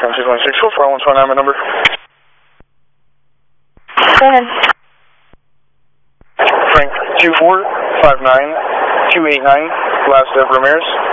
Frank 616, 4129, my number. Go ahead. Frank 2459 289, last of Ramirez.